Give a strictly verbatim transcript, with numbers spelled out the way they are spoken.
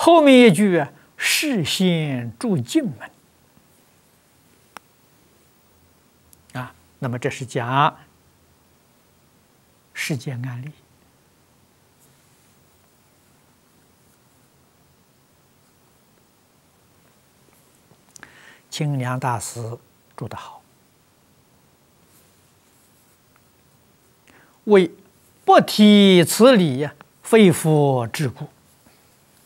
后面一句啊，事先住进门啊，那么这是讲世间案例。清凉大师住得好，为不体此理，非佛之故。